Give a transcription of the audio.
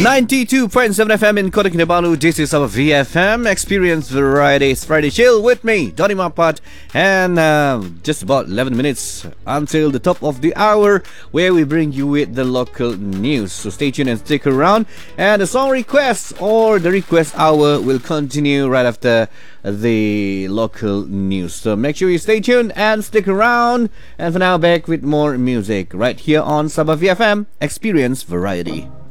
92.7 FM in Kota Kinabalu. This is our VFM Experience Variety. It's Friday Chill with me, Donny Mapat. And just about 11 minutes until the top of the hour, where we bring you with the local news. So stay tuned and stick around. And the song requests or the request hour will continue right after the local news. So make sure you stay tuned and stick around. And for now, back with more music right here on Sabah VFM Experience Variety.